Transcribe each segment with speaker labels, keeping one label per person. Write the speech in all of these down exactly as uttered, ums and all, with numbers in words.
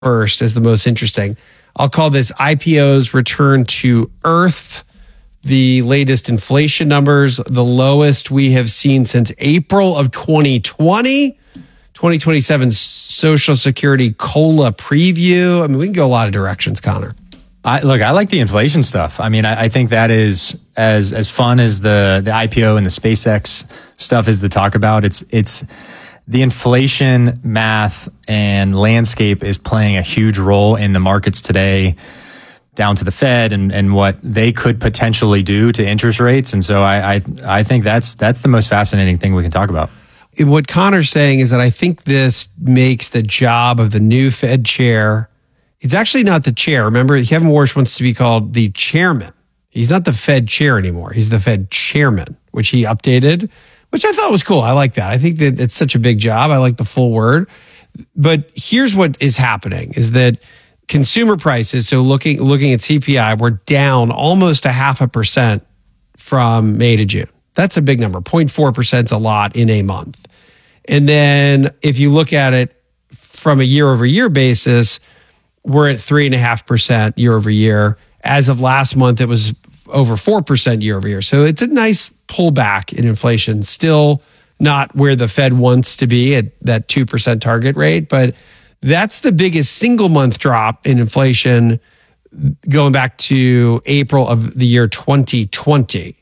Speaker 1: first as the most interesting. I'll call this I P O's return to earth. The latest inflation numbers, the lowest we have seen since April of twenty twenty. twenty twenty-seven Social Security COLA preview. I mean, we can go a lot of directions, Connor.
Speaker 2: I, look, I like the inflation stuff. I mean, I, I think that is as as fun as the the I P O and the SpaceX stuff is to talk about. It's it's the inflation math and landscape is playing a huge role in the markets today, down to the Fed and, and what they could potentially do to interest rates. And so I, I I think that's that's the most fascinating thing we can talk about.
Speaker 1: What Connor's saying is that I think this makes the job of the new Fed chair. It's actually not the chair. Remember, Kevin Warsh wants to be called the chairman. He's not the Fed chair anymore. He's the Fed chairman, which he updated, which I thought was cool. I like that. I think that it's such a big job. I like the full word. But here's what is happening is that consumer prices, so looking looking at C P I, we're down almost a half a percent from May to June. That's a big number. zero point four percent is a lot in a month. And then if you look at it from a year over year basis, we're at three point five percent year over year. As of last month, it was over four percent year over year. So it's a nice pullback in inflation. Still not where the Fed wants to be at that two percent target rate, but that's the biggest single month drop in inflation going back to April of the year twenty twenty.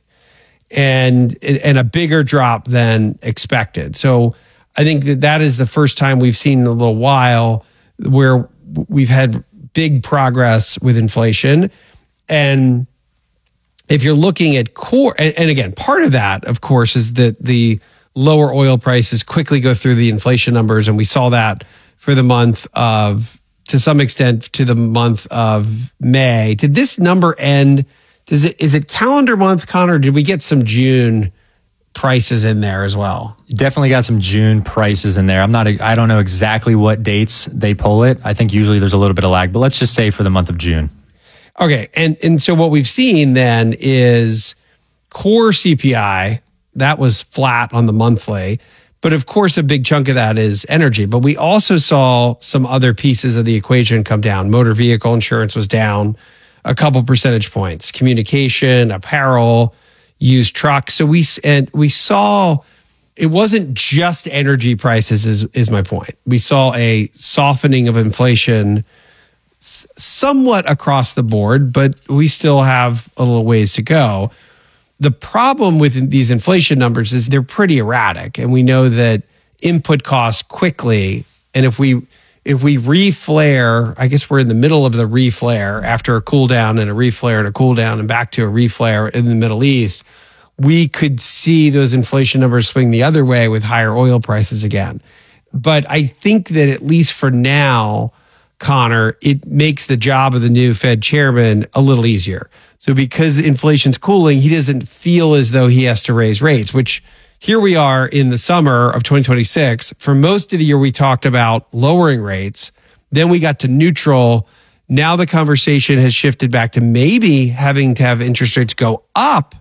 Speaker 1: And, and a bigger drop than expected. So I think that that is the first time we've seen in a little while where we've had big progress with inflation. And if you're looking at core, and, and again, part of that, of course, is that the lower oil prices quickly go through the inflation numbers. And we saw that for the month of, to some extent, to the month of May. Did this number end? Is it, is it calendar month, Connor? Did we get some June prices in there as well?
Speaker 2: Definitely got some June prices in there. I'm not, I don't know exactly what dates they pull it. I think usually there's a little bit of lag, but let's just say for the month of June.
Speaker 1: Okay. And, and so what we've seen then is core C P I, that was flat on the monthly. But of course, a big chunk of that is energy. But we also saw some other pieces of the equation come down. Motor vehicle insurance was down a couple percentage points. Communication, apparel, used trucks. So we and we saw it wasn't just energy prices is, is my point. We saw a softening of inflation somewhat across the board, but we still have a little ways to go. The problem with these inflation numbers is they're pretty erratic, and we know that input costs quickly. And if we if we reflare, I guess we're in the middle of the reflare after a cool down and a reflare and a cool down and back to a reflare in the Middle East, we could see those inflation numbers swing the other way with higher oil prices again. But I think that at least for now, Connor, it makes the job of the new Fed chairman a little easier. So because inflation's cooling, he doesn't feel as though he has to raise rates, which here we are in the summer of twenty twenty-six. For most of the year, we talked about lowering rates. Then we got to neutral. Now the conversation has shifted back to maybe having to have interest rates go up.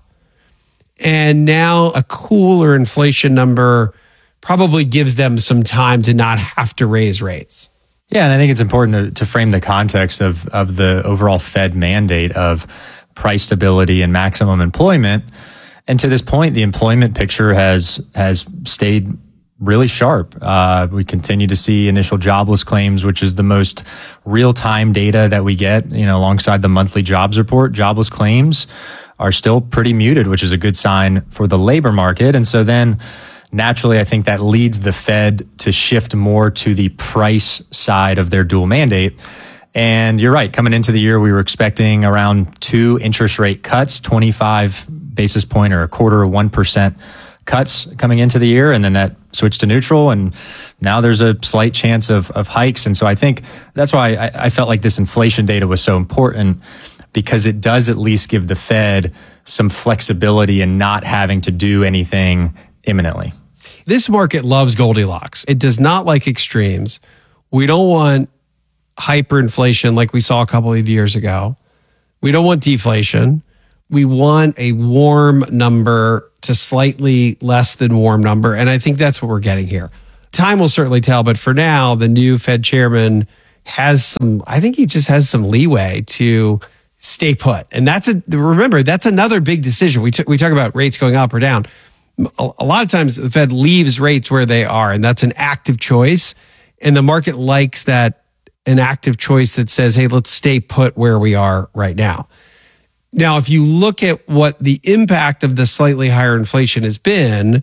Speaker 1: And now a cooler inflation number probably gives them some time to not have to raise rates.
Speaker 2: Yeah, and I think it's important to, to frame the context of, of the overall Fed mandate of price stability and maximum employment. And to this point, the employment picture has has stayed really sharp. Uh, we continue to see initial jobless claims, which is the most real-time data that we get, you know, alongside the monthly jobs report. Jobless claims are still pretty muted, which is a good sign for the labor market. And so then naturally, I think that leads the Fed to shift more to the price side of their dual mandate. And you're right, coming into the year, we were expecting around two interest rate cuts, twenty-five basis point or a quarter of one percent cuts coming into the year. And then that switched to neutral. And now there's a slight chance of, of hikes. And so I think that's why I, I felt like this inflation data was so important, because it does at least give the Fed some flexibility in not having to do anything imminently.
Speaker 1: This market loves Goldilocks. It does not like extremes. We don't want hyperinflation like we saw a couple of years ago. We don't want deflation. We want a warm number to slightly less than warm number. And I think that's what we're getting here. Time will certainly tell. But for now, the new Fed chairman has some, I think he just has some leeway to stay put. And that's a, remember, that's another big decision. We, t- we talk about rates going up or down. A, a lot of times the Fed leaves rates where they are, and that's an active choice. And the market likes that, an active choice that says, hey, let's stay put where we are right now. Now, if you look at what the impact of the slightly higher inflation has been,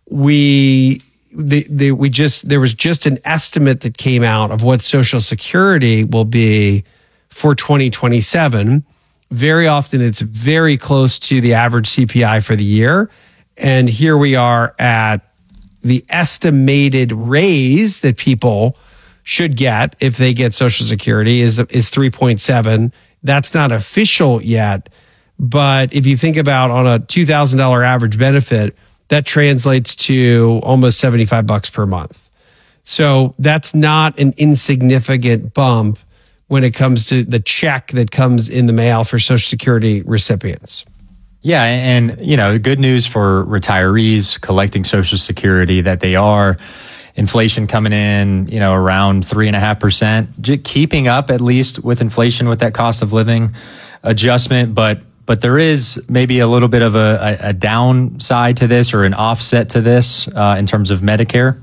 Speaker 1: we the, the, we just there was just an estimate that came out of what Social Security will be for twenty twenty-seven. Very often, it's very close to the average C P I for the year, and here we are at the estimated raise that people should get if they get Social Security is is three point seven. That's not official yet, but if you think about on a two thousand dollars average benefit, that translates to almost seventy-five bucks per month. So that's not an insignificant bump when it comes to the check that comes in the mail for Social Security recipients.
Speaker 2: Yeah, and you know, good news for retirees collecting Social Security that they are. Inflation coming in, you know, around three and a half percent, keeping up at least with inflation with that cost of living adjustment. But but there is maybe a little bit of a, a, a downside to this or an offset to this uh, in terms of Medicare.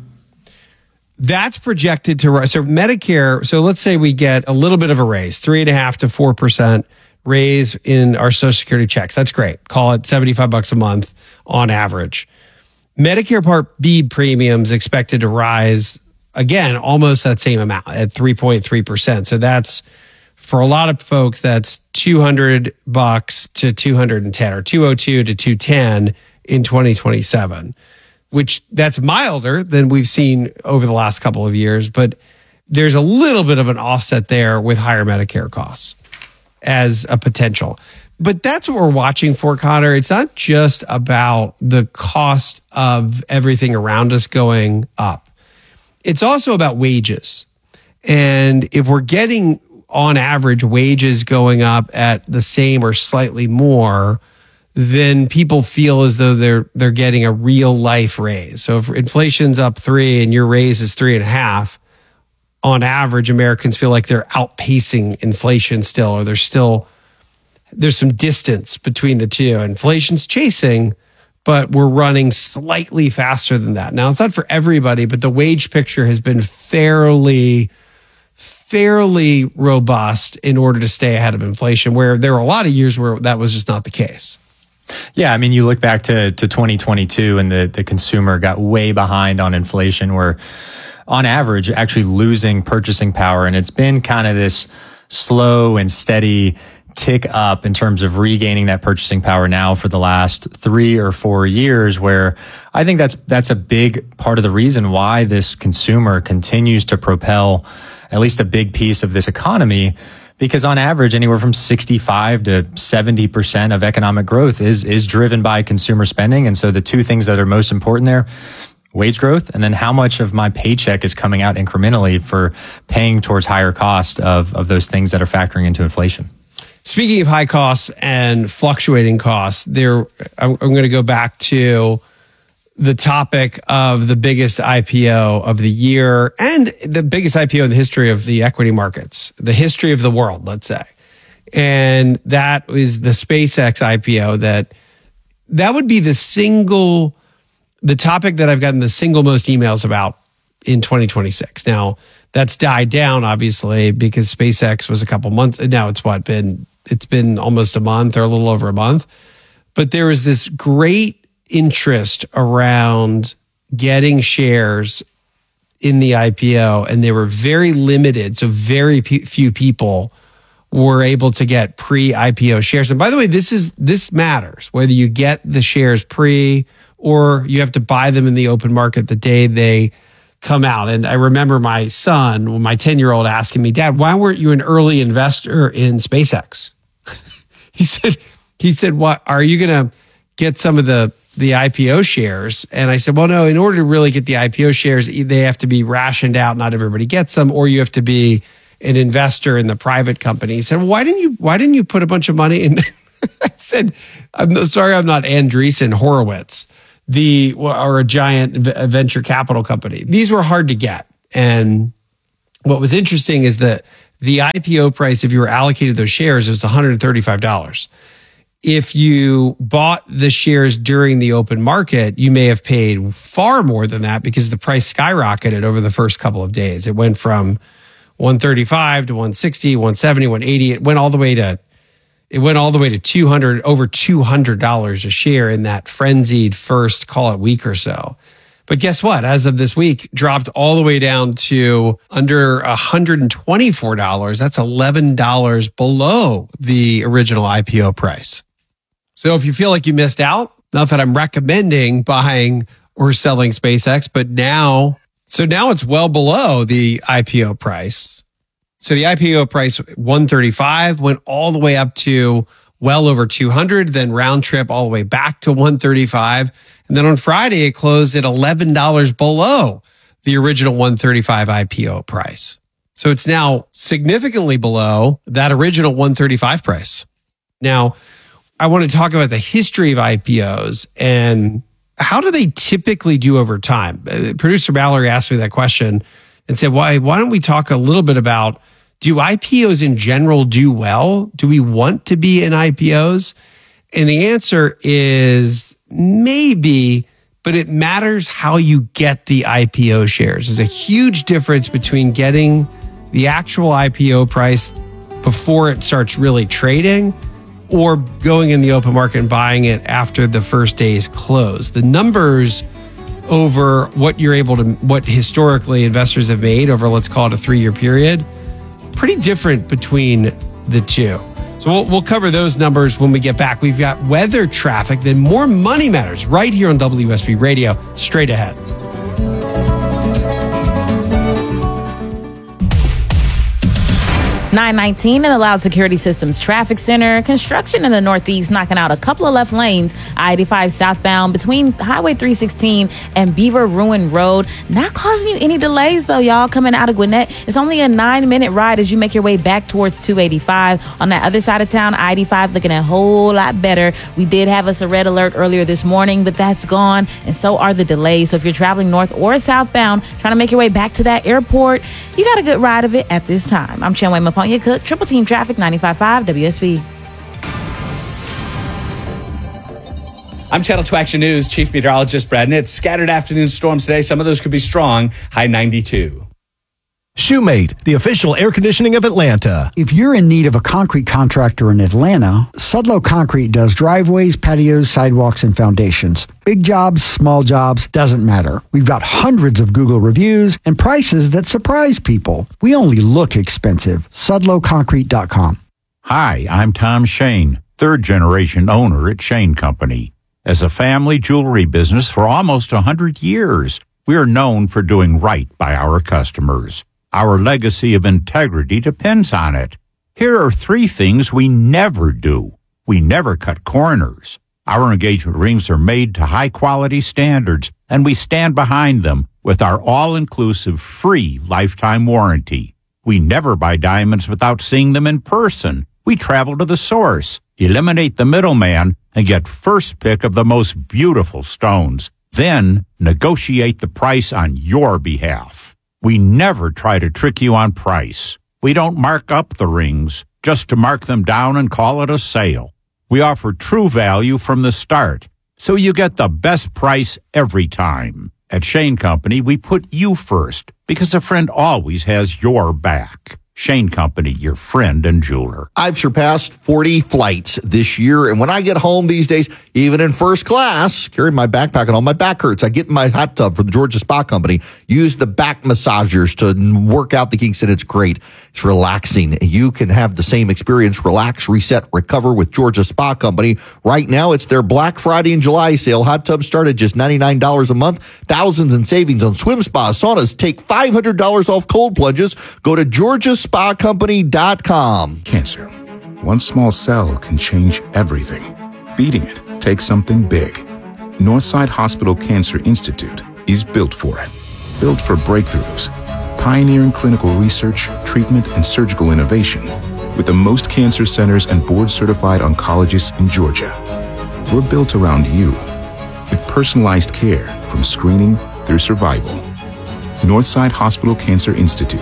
Speaker 1: That's projected to rise. So Medicare. So let's say we get a little bit of a raise, three and a half to four percent raise in our Social Security checks. That's great. Call it seventy-five bucks a month on average. Medicare Part B premiums expected to rise again, almost that same amount at three point three percent. So that's for a lot of folks, that's two hundred bucks to two hundred ten or two oh two to two ten in twenty twenty-seven, which that's milder than we've seen over the last couple of years. But there's a little bit of an offset there with higher Medicare costs as a potential. But that's what we're watching for, Connor. It's not just about the cost of everything around us going up. It's also about wages. And if we're getting, on average, wages going up at the same or slightly more, then people feel as though they're they're getting a real life raise. So if inflation's up three and your raise is three and a half, on average, Americans feel like they're outpacing inflation still, or they're still there's some distance between the two. Inflation's chasing, but we're running slightly faster than that. Now, it's not for everybody, but the wage picture has been fairly, fairly robust in order to stay ahead of inflation, where there were a lot of years where that was just not the case.
Speaker 2: Yeah, I mean, you look back to, to twenty twenty-two and the, the consumer got way behind on inflation, where on average, actually losing purchasing power. And it's been kind of this slow and steady tick up in terms of regaining that purchasing power now for the last three or four years, where I think that's that's a big part of the reason why this consumer continues to propel at least a big piece of this economy, because on average, anywhere from sixty-five to seventy percent of economic growth is is driven by consumer spending. And so the two things that are most important there, wage growth, and then how much of my paycheck is coming out incrementally for paying towards higher cost of, of those things that are factoring into inflation.
Speaker 1: Speaking of high costs and fluctuating costs, there I'm, I'm going to go back to the topic of the biggest I P O of the year and the biggest I P O in the history of the equity markets, the history of the world, let's say. And that is the SpaceX I P O. That that would be the single, the topic that I've gotten the single most emails about in twenty twenty-six. Now, that's died down, obviously, because SpaceX was a couple months. Now it's what been, it's been almost a month or a little over a month. But there was this great interest around getting shares in the I P O, and they were very limited. So very p- few people were able to get pre-I P O shares. And by the way, this is this matters, whether you get the shares pre or you have to buy them in the open market the day they come out. And I remember my son, my ten-year-old, asking me, "Dad, why weren't you an early investor in SpaceX?" he said, "He said, what are you going to get some of the the I P O shares?" And I said, "Well, no. In order to really get the I P O shares, they have to be rationed out. Not everybody gets them, or you have to be an investor in the private company." He said, well, "Why didn't you? Why didn't you put a bunch of money in?" I said, "I'm sorry, I'm not Andreessen Horowitz, the or a giant venture capital company. These were hard to get, and what was interesting is that the I P O price, if you were allocated those shares, was one hundred thirty-five dollars. If you bought the shares during the open market, you may have paid far more than that because the price skyrocketed over the first couple of days. It went from one thirty-five to one sixty, one seventy, one eighty. It went all the way to it went all the way to two hundred, over two hundred dollars a share in that frenzied first, call it, week or so. But guess what? As of this week, dropped all the way down to under one hundred twenty-four dollars. That's eleven dollars below the original I P O price. So if you feel like you missed out, not that I'm recommending buying or selling SpaceX, but now, so now it's well below the I P O price. So the I P O price, one thirty-five, went all the way up to well over two hundred, then round trip all the way back to one thirty-five. And then on Friday, it closed at eleven dollars below the original one thirty-five I P O price. So it's now significantly below that original one thirty-five price. Now, I want to talk about the history of I P Os and how do they typically do over time? Uh, Producer Mallory asked me that question and said, why, why don't we talk a little bit about, do I P Os in general do well? Do we want to be in I P Os? And the answer is maybe, but it matters how you get the I P O shares. There's a huge difference between getting the actual I P O price before it starts really trading or going in the open market and buying it after the first day's close. The numbers over what you're able to, what historically investors have made over, let's call it a three-year period, pretty different between the two. So we'll, we'll cover those numbers when we get back. We've got weather, traffic, then more Money Matters right here on W S B Radio, straight ahead.
Speaker 3: nine nineteen in the Loud Security Systems Traffic Center. Construction in the Northeast knocking out a couple of left lanes. I eighty-five southbound between Highway three sixteen and Beaver Ruin Road. Not causing you any delays, though, y'all, coming out of Gwinnett. It's only a nine-minute ride as you make your way back towards two eighty-five. On that other side of town, I eighty-five looking a whole lot better. We did have us a red alert earlier this morning, but that's gone, and so are the delays. So if you're traveling north or southbound, trying to make your way back to that airport, you got a good ride of it at this time. I'm Chenway Maponya Cook, Triple Team Traffic, ninety-five point five W S B.
Speaker 4: I'm Channel two Action News Chief Meteorologist Brad Nitz. Scattered afternoon storms today. Some of those could be strong. High ninety-two.
Speaker 5: Shoemate, the official air conditioning of Atlanta.
Speaker 6: If you're in need of a concrete contractor in Atlanta, Sudlow Concrete does driveways, patios, sidewalks, and foundations. Big jobs, small jobs, doesn't matter. We've got hundreds of Google reviews and prices that surprise people. We only look expensive. Sudlow Concrete dot com.
Speaker 7: Hi, I'm Tom Shane, third generation owner at Shane Company. As a family jewelry business for almost one hundred years, we are known for doing right by our customers. Our legacy of integrity depends on it. Here are three things we never do. We never cut corners. Our engagement rings are made to high-quality standards, and we stand behind them with our all-inclusive free lifetime warranty. We never buy diamonds without seeing them in person. We travel to the source, eliminate the middleman, and get first pick of the most beautiful stones. Then negotiate the price on your behalf. We never try to trick you on price. We don't mark up the rings just to mark them down and call it a sale. We offer true value from the start, so you get the best price every time. At Shane Company, we put you first because a friend always has your back. Shane Company, your friend and jeweler.
Speaker 8: I've surpassed forty flights this year, and when I get home these days, even in first class, carrying my backpack and all, my back hurts. I get in my hot tub for the Georgia Spa Company, use the back massagers to work out the kinks, and it's great. It's relaxing. You can have the same experience, relax, reset, recover with Georgia Spa Company. Right now, it's their Black Friday and July sale. Hot tubs start at just ninety-nine dollars a month. Thousands in savings on swim spas, saunas. Take five hundred dollars off cold plunges. Go to Georgia Spa Company dot com.
Speaker 9: Cancer. One small cell can change everything. Beating it takes something big. Northside Hospital Cancer Institute is built for it. Built for breakthroughs. Pioneering clinical research, treatment, and surgical innovation with the most cancer centers and board-certified oncologists in Georgia. We're built around you with personalized care from screening through survival. Northside Hospital Cancer Institute.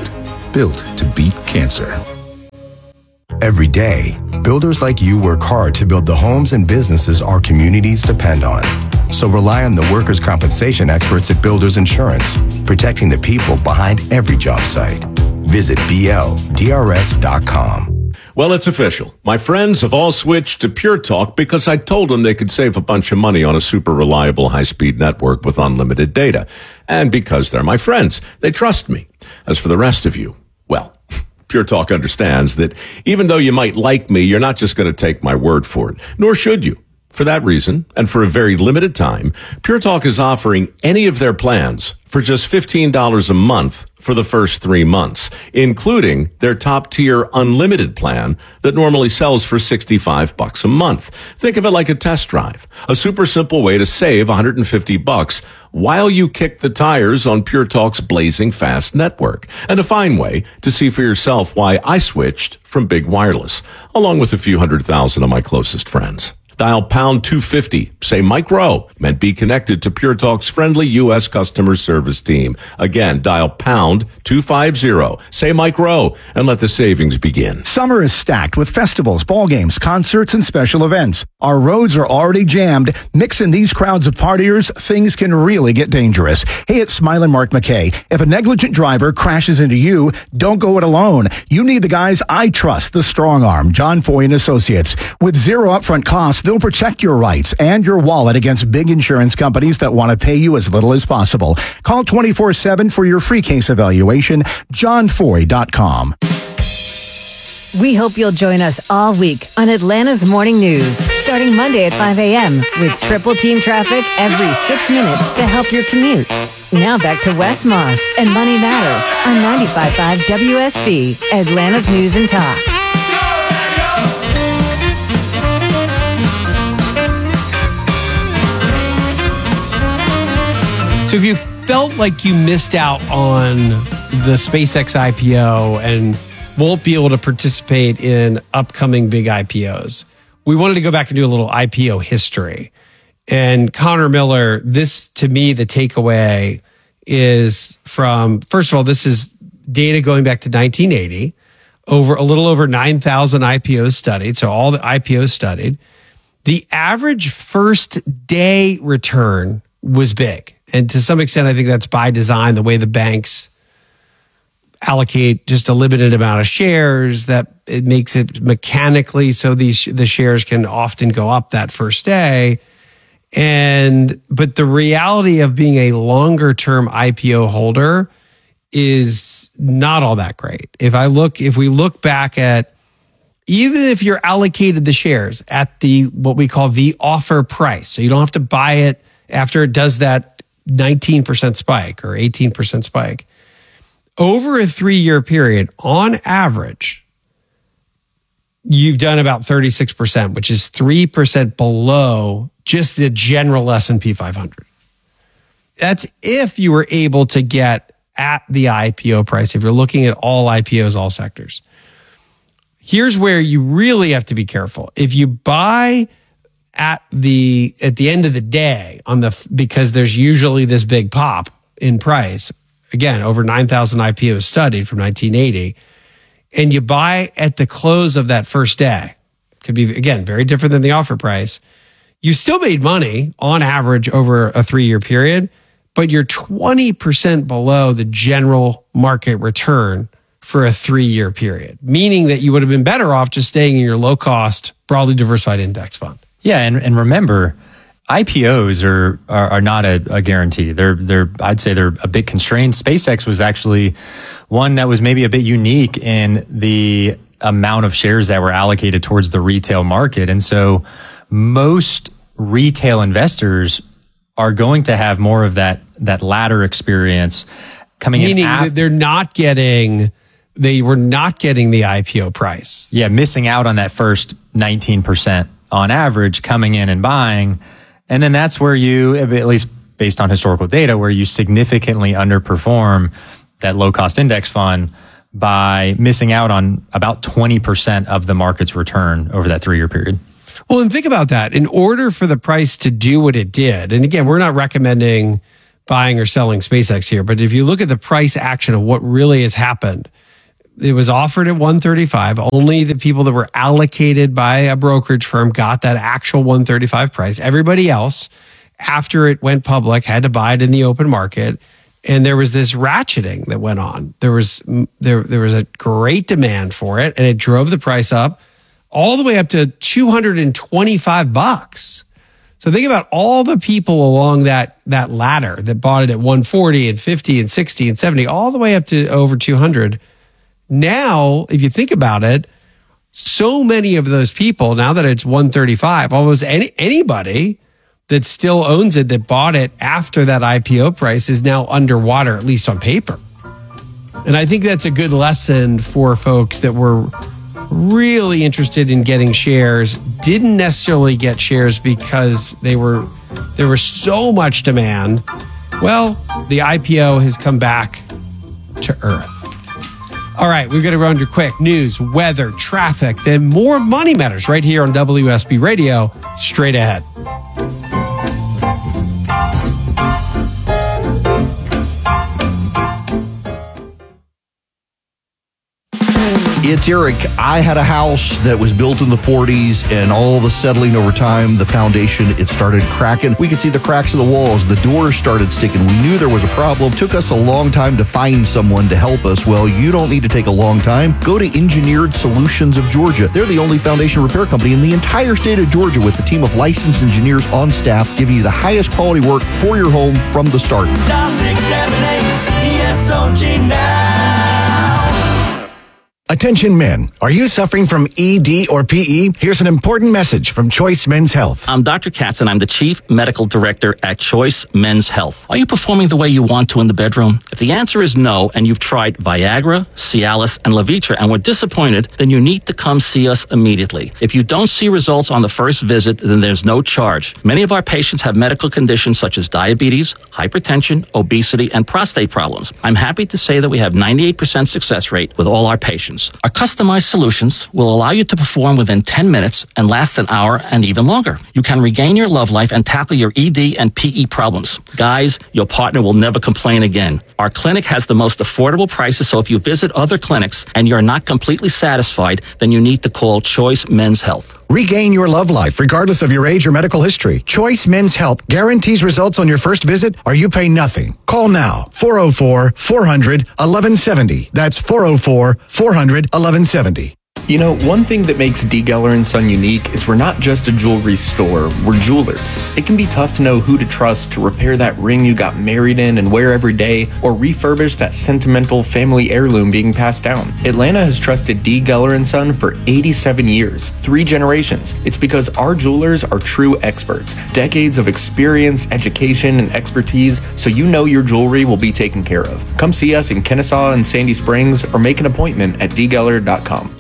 Speaker 9: built to beat cancer.
Speaker 10: Every day, builders like you work hard to build the homes and businesses our communities depend on. So rely on the workers' compensation experts at Builders Insurance, protecting the people behind every job site. Visit B L D R S dot com.
Speaker 11: Well, it's official. My friends have all switched to Pure Talk because I told them they could save a bunch of money on a super reliable high-speed network with unlimited data. And because they're my friends, they trust me. As for the rest of you, well, Pure Talk understands that even though you might like me, you're not just going to take my word for it, nor should you. For that reason, and for a very limited time, Pure Talk is offering any of their plans for just fifteen dollars a month for the first three months, including their top-tier unlimited plan that normally sells for sixty-five bucks a month. Think of it like a test drive, a super simple way to save one hundred fifty bucks while you kick the tires on Pure Talk's blazing fast network, and a fine way to see for yourself why I switched from big wireless, along with a few hundred thousand of my closest friends. Dial pound two fifty, say Mike Rowe, and be connected to Pure Talk's friendly U S customer service team. Again, dial pound two fifty, say Mike Rowe, and let the savings begin.
Speaker 12: Summer is stacked with festivals, ball games, concerts, and special events. Our roads are already jammed. Mix in these crowds of partiers, things can really get dangerous. Hey, it's Smilin' Mark McKay. If a negligent driver crashes into you, don't go it alone. You need the guys I trust, the Strong Arm, John Foy and Associates. With zero upfront costs, they'll protect your rights and your wallet against big insurance companies that want to pay you as little as possible. Call twenty-four seven for your free case evaluation. john foy dot com.
Speaker 13: We hope you'll join us all week on Atlanta's Morning News, starting Monday at five a.m. with triple team traffic every six minutes to help your commute. Now back to Wes Moss and Money Matters on ninety-five point five W S B, Atlanta's News and Talk.
Speaker 1: So if you felt like you missed out on the SpaceX I P O and won't be able to participate in upcoming big I P Os, we wanted to go back and do a little I P O history. And Connor Miller, this to me, the takeaway is from, first of all, this is data going back to nineteen eighty, over a little over nine thousand I P Os studied. So all the I P Os studied. The average first day return was big. And to some extent, I think that's by design, the way the banks allocate just a limited amount of shares, that it makes it mechanically so these the shares can often go up that first day. And but the reality of being a longer term I P O holder is not all that great. If I look, if we look back at, even if you're allocated the shares at the what we call the offer price, so you don't have to buy it after it does that nineteen percent spike or eighteen percent spike, over a three-year period, on average, you've done about thirty-six percent, which is three percent below just the general S and P five hundred. That's if you were able to get at the I P O price, if you're looking at all I P Os, all sectors. Here's where you really have to be careful. If you buy at the at the end of the day on the because there's usually this big pop in price, again, over nine thousand I P Os studied from nineteen eighty, and you buy at the close of that first day, could be, again, very different than the offer price, you still made money on average over a three-year period, but you're twenty percent below the general market return for a three-year period, meaning that you would have been better off just staying in your low-cost, broadly diversified index fund.
Speaker 2: Yeah, and, and remember, I P Os are are, are not a, a guarantee. They're they're I'd say they're a bit constrained. SpaceX was actually one that was maybe a bit unique in the amount of shares that were allocated towards the retail market, and so most retail investors are going to have more of that that latter experience coming
Speaker 1: Meaning
Speaker 2: in. Meaning
Speaker 1: that they're not getting. They were not getting the I P O price.
Speaker 2: Yeah, missing out on that first nineteen percent. On average, coming in and buying. And then that's where you, at least based on historical data, where you significantly underperform that low-cost index fund by missing out on about twenty percent of the market's return over that three-year period.
Speaker 1: Well, and think about that. In order for the price to do what it did, and again, we're not recommending buying or selling SpaceX here, but if you look at the price action of what really has happened, it was offered at one thirty-five. Only the people that were allocated by a brokerage firm got that actual one thirty-five price. Everybody else, after it went public, had to buy it in the open market. And there was this ratcheting that went on. There was there there was a great demand for it, and it drove the price up all the way up to two hundred twenty-five bucks. So think about all the people along that that ladder that bought it at one forty and fifty and sixty and seventy, all the way up to over two hundred. Now, if you think about it, so many of those people, now that it's one thirty-five, almost any anybody that still owns it, that bought it after that I P O price, is now underwater, at least on paper. And I think that's a good lesson for folks that were really interested in getting shares, didn't necessarily get shares because they were there was so much demand. Well, the I P O has come back to earth. All right, we've got to run to quick news, weather, traffic, then more Money Matters right here on W S B Radio, straight ahead.
Speaker 8: It's Eric. I had a house that was built in the forties, and all the settling over time, the foundation, it started cracking. We could see the cracks of the walls. The doors started sticking. We knew there was a problem. It took us a long time to find someone to help us. Well, you don't need to take a long time. Go to Engineered Solutions of Georgia. They're the only foundation repair company in the entire state of Georgia with a team of licensed engineers on staff giving you the highest quality work for your home from the start.
Speaker 14: six seven eight E S O G now.
Speaker 15: Attention men, are you suffering from E D or P E? Here's an important message from Choice Men's Health.
Speaker 16: I'm Doctor Katz, and I'm the Chief Medical Director at Choice Men's Health. Are you performing the way you want to in the bedroom? If the answer is no, and you've tried Viagra, Cialis, and Levitra and were disappointed, then you need to come see us immediately. If you don't see results on the first visit, then there's no charge. Many of our patients have medical conditions such as diabetes, hypertension, obesity, and prostate problems. I'm happy to say that we have ninety-eight percent success rate with all our patients. Our customized solutions will allow you to perform within ten minutes and last an hour and even longer. You can regain your love life and tackle your E D and P E problems. Guys, your partner will never complain again. Our clinic has the most affordable prices, so if you visit other clinics and you're not completely satisfied, then you need to call Choice Men's Health.
Speaker 15: Regain your love life regardless of your age or medical history. Choice Men's Health guarantees results on your first visit or you pay nothing. Call now, four oh four, four hundred, eleven seventy. That's four oh four, four hundred, eleven seventy.
Speaker 17: You know, one thing that makes D. Geller and Son unique is we're not just a jewelry store, we're jewelers. It can be tough to know who to trust to repair that ring you got married in and wear every day, or refurbish that sentimental family heirloom being passed down. Atlanta has trusted D. Geller and Son for eighty-seven years, three generations. It's because our jewelers are true experts, decades of experience, education, and expertise, so you know your jewelry will be taken care of. Come see us in Kennesaw and Sandy Springs, or make an appointment at d geller dot com.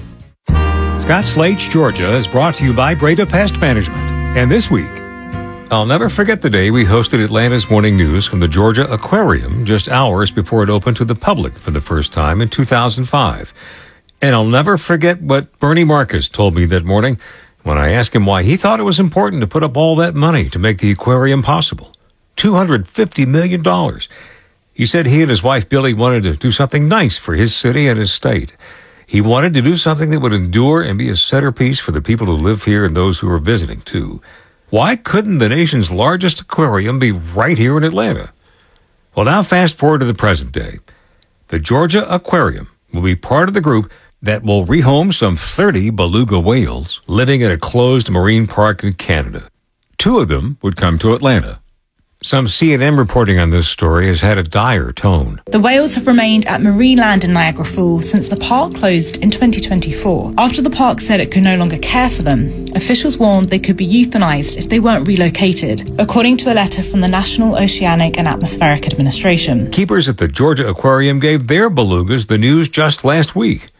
Speaker 18: Scott Slate's Georgia is brought to you by Breda Pest Management. And this week, I'll never forget the day we hosted Atlanta's Morning News from the Georgia Aquarium just hours before it opened to the public for the first time in two thousand five. And I'll never forget what Bernie Marcus told me that morning when I asked him why he thought it was important to put up all that money to make the aquarium possible. two hundred fifty million dollars. He said he and his wife Billy wanted to do something nice for his city and his state. He wanted to do something that would endure and be a centerpiece for the people who live here and those who are visiting, too. Why couldn't the nation's largest aquarium be right here in Atlanta? Well, now fast forward to the present day. The Georgia Aquarium will be part of the group that will rehome some thirty beluga whales living in a closed marine park in Canada. Two of them would come to Atlanta. Some C N N reporting on this story has had a dire tone.
Speaker 19: The whales have remained at Marineland in Niagara Falls since the park closed in twenty twenty-four. After the park said it could no longer care for them, officials warned they could be euthanized if they weren't relocated, according to a letter from the National Oceanic and Atmospheric Administration.
Speaker 18: Keepers at the Georgia Aquarium gave their belugas the news just last week.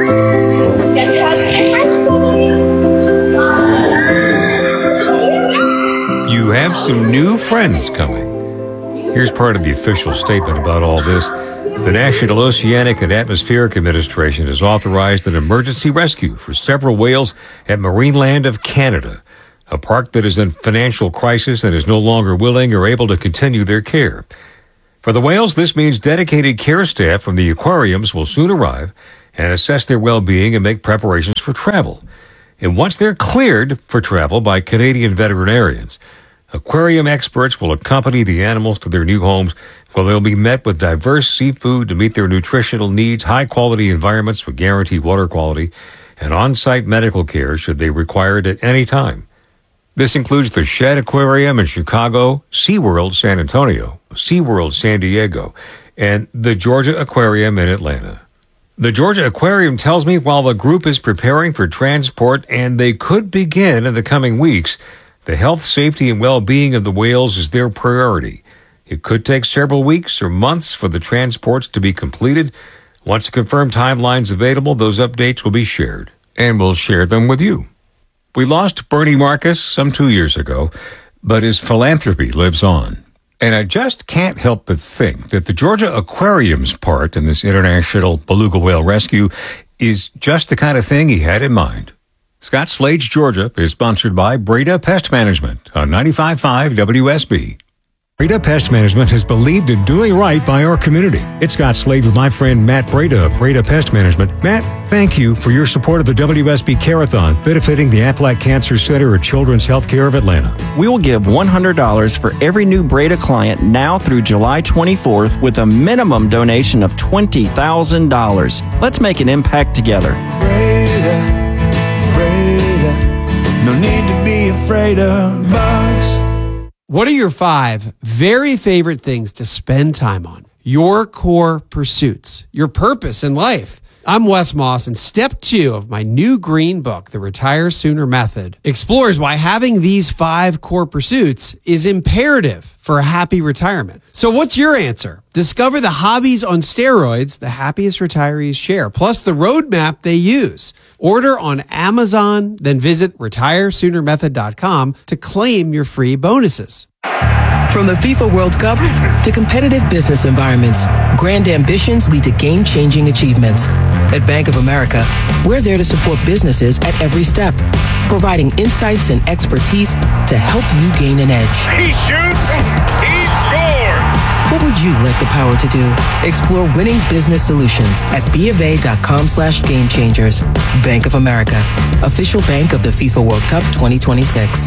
Speaker 18: You have some new friends coming. Here's part of the official statement about all this. The National Oceanic and Atmospheric Administration has authorized an emergency rescue for several whales at Marineland of Canada, a park that is in financial crisis and is no longer willing or able to continue their care. For the whales, this means dedicated care staff from the aquariums will soon arrive and assess their well-being and make preparations for travel. And once they're cleared for travel by Canadian veterinarians, aquarium experts will accompany the animals to their new homes where they'll be met with diverse seafood to meet their nutritional needs, high-quality environments with guaranteed water quality, and on-site medical care should they require it at any time. This includes the Shed Aquarium in Chicago, SeaWorld San Antonio, SeaWorld San Diego, and the Georgia Aquarium in Atlanta. The Georgia Aquarium tells me while the group is preparing for transport and they could begin in the coming weeks, the health, safety, and well-being of the whales is their priority. It could take several weeks or months for the transports to be completed. Once a confirmed timeline's available, those updates will be shared, and we'll share them with you. We lost Bernie Marcus some two years ago, but his philanthropy lives on. And I just can't help but think that the Georgia Aquarium's part in this international beluga whale rescue is just the kind of thing he had in mind. Scott Slade's Georgia is sponsored by Breda Pest Management on ninety-five point five W S B. Breda Pest Management is believed in doing right by our community. It's Scott Slade with my friend Matt Breda of Breda Pest Management. Matt, thank you for your support of the W S B Care-a-thon benefiting the Aflac Cancer Center at Children's Healthcare of Atlanta.
Speaker 20: We will give one hundred dollars for every new Breda client now through July twenty-fourth with a minimum donation of twenty thousand dollars. Let's make an impact together.
Speaker 14: Breda, Breda, no need to be afraid of bugs.
Speaker 1: What are your five very favorite things to spend time on? Your core pursuits, your purpose in life. I'm Wes Moss, and step two of my new green book, The Retire Sooner Method, explores why having these five core pursuits is imperative for a happy retirement. So what's your answer? Discover the hobbies on steroids the happiest retirees share, plus the roadmap they use. Order on Amazon, then visit retire sooner method dot com to claim your free bonuses.
Speaker 21: From the FIFA World Cup to competitive business environments, grand ambitions lead to game-changing achievements. At Bank of America, we're there to support businesses at every step, providing insights and expertise to help you gain an edge.
Speaker 14: He shoots, he scores!
Speaker 21: What would you like the power to do? Explore winning business solutions at BofA.com slash game changers. Bank of America, official bank of the FIFA World Cup twenty twenty-six.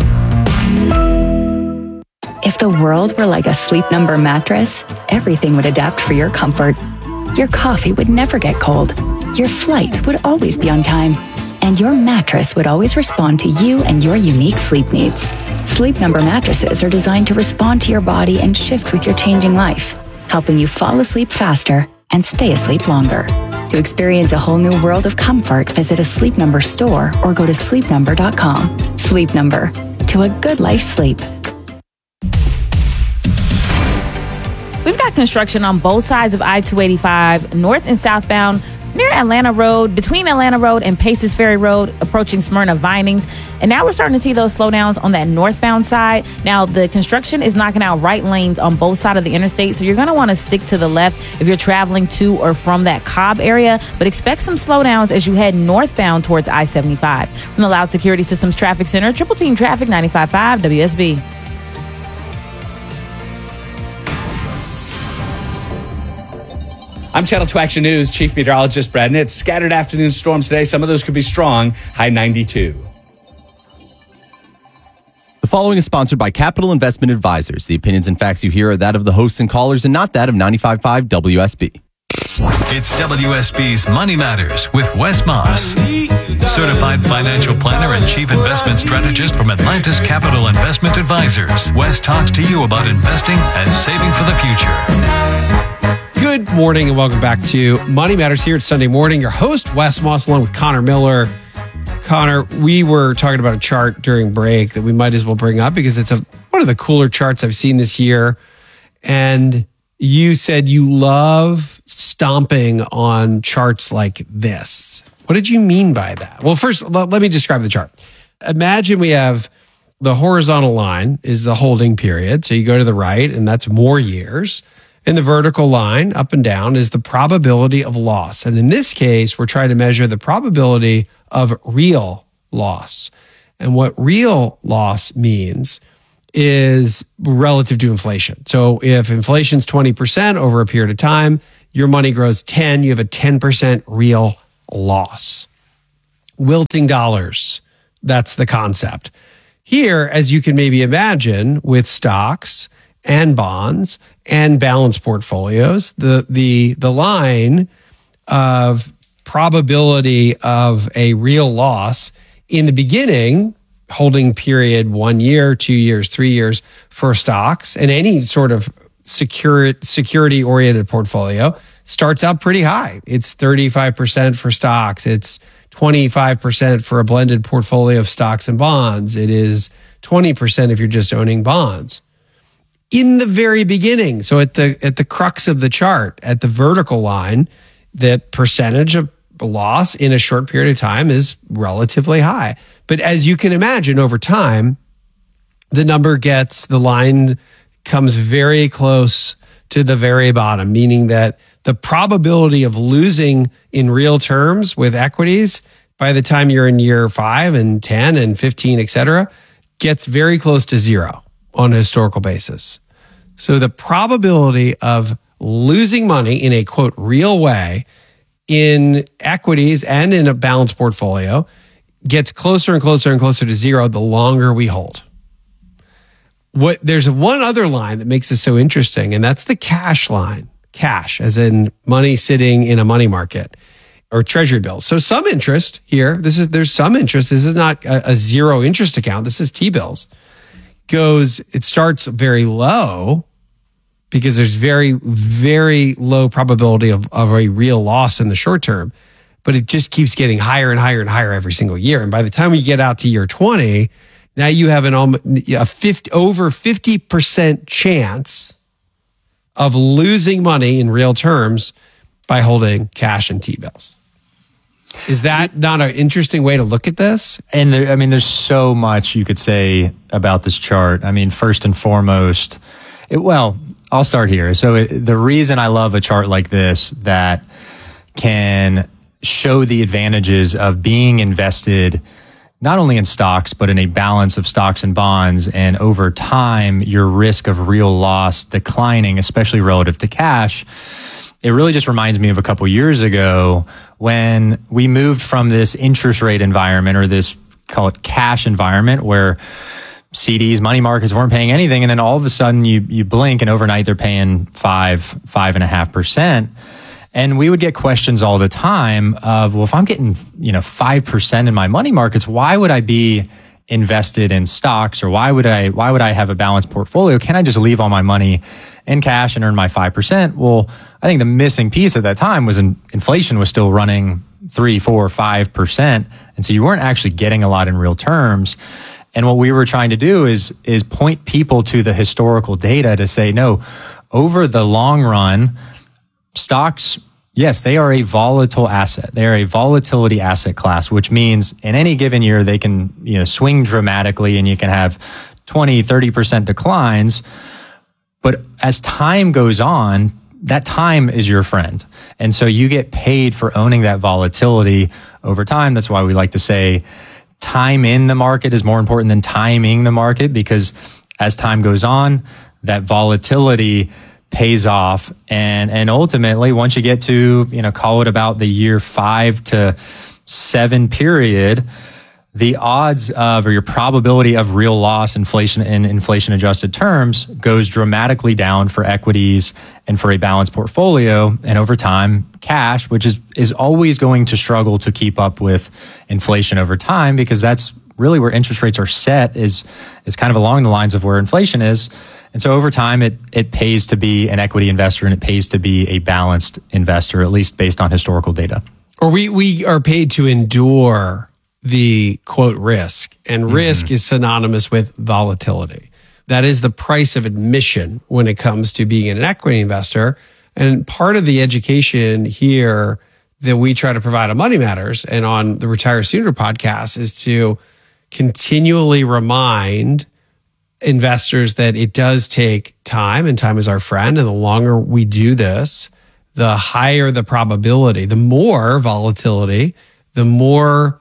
Speaker 22: If the world were like a Sleep Number mattress, everything would adapt for your comfort. Your coffee would never get cold. Your flight would always be on time. And your mattress would always respond to you and your unique sleep needs. Sleep Number mattresses are designed to respond to your body and shift with your changing life, helping you fall asleep faster and stay asleep longer. To experience a whole new world of comfort, visit a Sleep Number store or go to sleep number dot com. Sleep Number, to a good life sleep.
Speaker 3: We've got construction on both sides of I two eighty-five, north and southbound, near Atlanta Road, between Atlanta Road and Paces Ferry Road, approaching Smyrna Vinings. And now we're starting to see those slowdowns on that northbound side. Now, the construction is knocking out right lanes on both sides of the interstate, so you're going to want to stick to the left if you're traveling to or from that Cobb area. But expect some slowdowns as you head northbound towards I seventy-five. From the Loud Security Systems Traffic Center, Triple Team Traffic, ninety-five point five W S B.
Speaker 4: I'm Channel two Action News Chief Meteorologist Brad Nitz. Scattered afternoon storms today. Some of those could be strong. High ninety-two.
Speaker 23: The following is sponsored by Capital Investment Advisors. The opinions and facts you hear are that of the hosts and callers and not that of ninety-five point five W S B.
Speaker 24: It's W S B's Money Matters with Wes Moss, certified financial planner and chief investment strategist from Atlantis Capital Investment Advisors. Wes talks to you about investing and saving for the future.
Speaker 1: Good morning and welcome back to Money Matters here. It's Sunday morning. Your host, Wes Moss, along with Connor Miller. Connor, we were talking about a chart during break that we might as well bring up because it's a, one of the cooler charts I've seen this year. And you said you love stomping on charts like this. What did you mean by that? Well, first, let, let me describe the chart. Imagine we have the horizontal line is the holding period. So you go to the right and that's more years. And the vertical line up and down is the probability of loss. And in this case, we're trying to measure the probability of real loss. And what real loss means is relative to inflation. So if inflation's twenty percent over a period of time, your money grows ten, you have a ten percent real loss. Wilting dollars. That's the concept. Here, as you can maybe imagine, with stocks and bonds and balanced portfolios, the the the line of probability of a real loss in the beginning, holding period one year, two years, three years for stocks and any sort of secure, security-oriented portfolio starts out pretty high. It's thirty-five percent for stocks. It's twenty-five percent for a blended portfolio of stocks and bonds. It is twenty percent if you're just owning bonds. In the very beginning, so at the at the crux of the chart, at the vertical line, the percentage of loss in a short period of time is relatively high. But as you can imagine, over time, the number gets, the line comes very close to the very bottom, meaning that the probability of losing in real terms with equities by the time you're in year five and ten and fifteen, et cetera, gets very close to zero on a historical basis. So the probability of losing money in a quote real way in equities and in a balanced portfolio gets closer and closer and closer to zero the longer we hold. What there's one other line that makes this so interesting, and that's the cash line. Cash, as in money sitting in a money market or treasury bills. So some interest here. This is there's some interest. This is not a, a zero interest account. This is T-bills. Goes, it starts very low because there's very, very low probability of, of a real loss in the short term, but it just keeps getting higher and higher and higher every single year. And by the time we get out to year twenty, now you have an a fifty, over fifty percent chance of losing money in real terms by holding cash and T-bills. Is that not an interesting way to look at this?
Speaker 2: And there, I mean, there's so much you could say about this chart. I mean, first and foremost, it, well, I'll start here. So it, the reason I love a chart like this that can show the advantages of being invested not only in stocks, but in a balance of stocks and bonds, and over time, your risk of real loss declining, especially relative to cash. It really just reminds me of a couple years ago when we moved from this interest rate environment, or this, call it cash environment, where C Ds, money markets weren't paying anything. And then all of a sudden you, you blink and overnight they're paying five, five and a half percent. And we would get questions all the time of, well, if I'm getting, you know, five percent in my money markets, why would I be invested in stocks, or why would I, why would I have a balanced portfolio? Can I just leave all my money in cash and earn my five percent? Well, I think the missing piece at that time was in, inflation was still running three, four, five percent. And so you weren't actually getting a lot in real terms. And what we were trying to do is, is point people to the historical data to say, no, over the long run, stocks, yes, they are a volatile asset. They are a volatility asset class, which means in any given year, they can, you know, swing dramatically and you can have twenty, thirty percent declines. But as time goes on, that time is your friend. And so you get paid for owning that volatility over time. That's why we like to say time in the market is more important than timing the market, because as time goes on, that volatility pays off. And, and ultimately, once you get to, you know, call it about the year five to seven period, the odds of, or your probability of real loss inflation in inflation adjusted terms goes dramatically down for equities and for a balanced portfolio. And over time, cash, which is, is always going to struggle to keep up with inflation over time, because that's really where interest rates are set, is, is kind of along the lines of where inflation is. And so over time, it, it pays to be an equity investor, and it pays to be a balanced investor, at least based on historical data.
Speaker 1: Or we, we are paid to endure the quote risk, and mm-hmm. risk is synonymous with volatility. That is the price of admission when it comes to being an equity investor. And part of the education here that we try to provide on Money Matters and on the Retire Sooner podcast is to continually remind investors that it does take time, and time is our friend. And the longer we do this, the higher the probability, the more volatility, the more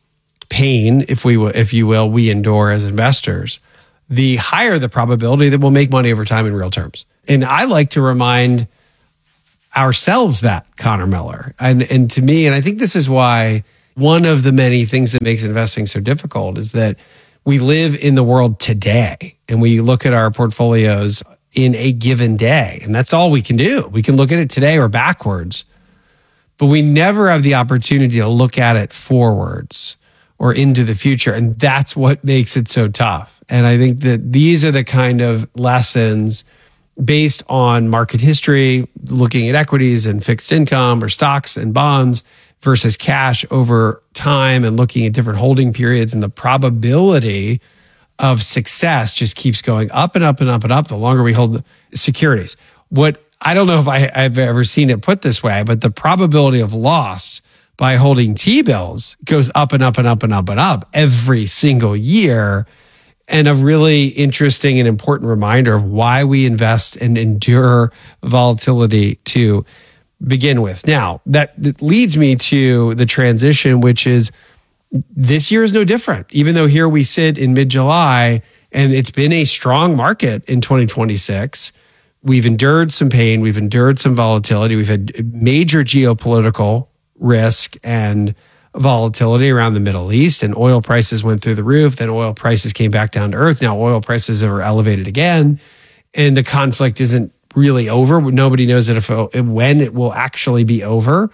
Speaker 1: pain, if we will, if you will, we endure as investors, the higher the probability that we'll make money over time in real terms. And I like to remind ourselves that, Connor Miller. And and to me, and I think this is why one of the many things that makes investing so difficult is that we live in the world today and we look at our portfolios in a given day. And that's all we can do. We can look at it today or backwards, but we never have the opportunity to look at it forwards or into the future. And that's what makes it so tough. And I think that these are the kind of lessons based on market history, looking at equities and fixed income or stocks and bonds versus cash over time and looking at different holding periods, and the probability of success just keeps going up and up and up and up the longer we hold securities. What I don't know if I, I've ever seen it put this way, but the probability of loss by holding T-bills goes up and up and up and up and up every single year. And a really interesting and important reminder of why we invest and endure volatility to begin with. Now, that leads me to the transition, which is this year is no different. Even though here we sit in mid-July and it's been a strong market in twenty twenty-six, we've endured some pain, we've endured some volatility, we've had major geopolitical risk and volatility around the Middle East, and oil prices went through the roof. Then oil prices came back down to earth. Now oil prices are elevated again, and the conflict isn't really over. Nobody knows if it, when it will actually be over.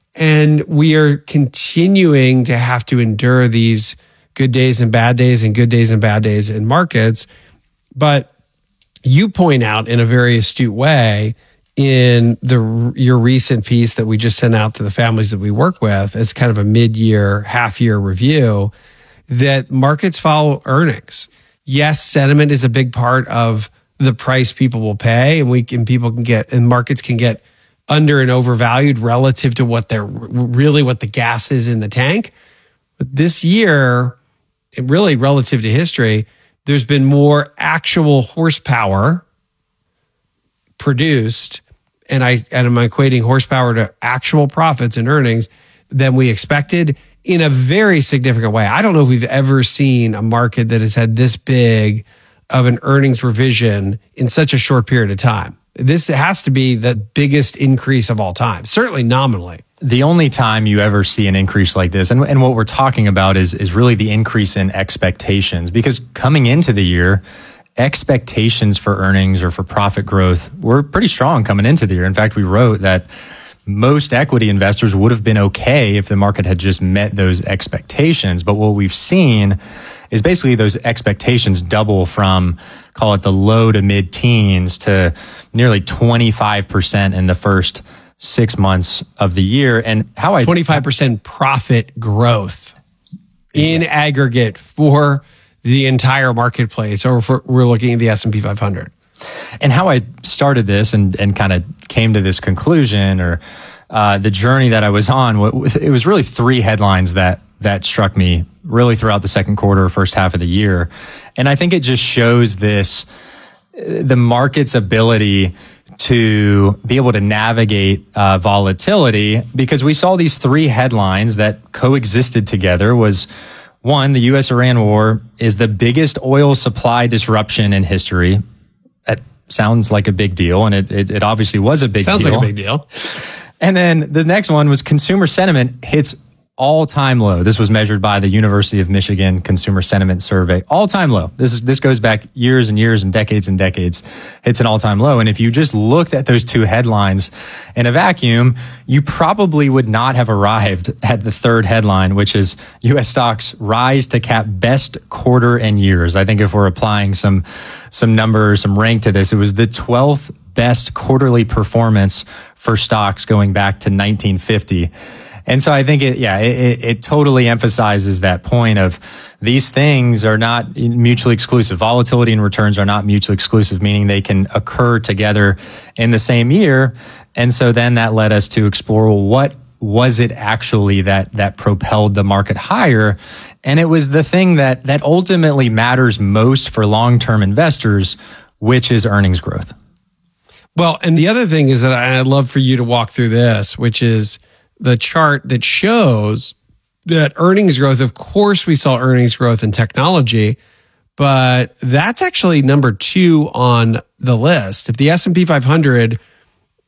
Speaker 1: And we are continuing to have to endure these good days and bad days and good days and bad days in markets. But you point out in a very astute way in the your recent piece that we just sent out to the families that we work with as kind of a mid-year, half-year review, that markets follow earnings. Yes, sentiment is a big part of the price people will pay, and we can people can get and markets can get under and overvalued relative to what they're really what the gas is in the tank. But this year, really relative to history, there's been more actual horsepower produced, and I and I'm equating horsepower to actual profits and earnings than we expected in a very significant way. I don't know if we've ever seen a market that has had this big of an earnings revision in such a short period of time. This has to be the biggest increase of all time, certainly nominally.
Speaker 2: The only time you ever see an increase like this, and, and what we're talking about is, is really the increase in expectations, because coming into the year, expectations for earnings or for profit growth were pretty strong coming into the year. In fact, we wrote that most equity investors would have been okay if the market had just met those expectations. But what we've seen is basically those expectations double from, call it the low to mid teens, to nearly twenty-five percent in the first six months of the year. And how I
Speaker 1: twenty-five percent profit growth in yeah. aggregate for the entire marketplace, or if we're looking at the S and P five hundred.
Speaker 2: And how I started this and, and kind of came to this conclusion, or uh, the journey that I was on, it was really three headlines that that struck me really throughout the second quarter, first half of the year. And I think it just shows this, the market's ability to be able to navigate uh, volatility, because we saw these three headlines that coexisted together. Was one, the U S Iran war is the biggest oil supply disruption in history. That sounds like a big deal, and it it, it obviously was a big
Speaker 1: sounds
Speaker 2: deal.
Speaker 1: Sounds like a big deal.
Speaker 2: And then the next one was consumer sentiment hits all-time low. This was measured by the University of Michigan Consumer Sentiment Survey. All-time low. This is this goes back years and years and decades and decades. It's an all-time low. And if you just looked at those two headlines in a vacuum, you probably would not have arrived at the third headline, which is U S stocks rise to cap best quarter in years. I think if we're applying some some numbers, some rank to this, it was the twelfth best quarterly performance for stocks going back to nineteen fifty. And so I think it, yeah, it, it totally emphasizes that point of these things are not mutually exclusive. Volatility and returns are not mutually exclusive, meaning they can occur together in the same year. And so then that led us to explore, well, what was it actually that, that propelled the market higher? And it was the thing that, that ultimately matters most for long-term investors, which is earnings growth.
Speaker 1: Well, and the other thing is that I'd love for you to walk through this, which is the chart that shows that earnings growth, of course, we saw earnings growth in technology, but that's actually number two on the list. If the S and P five hundred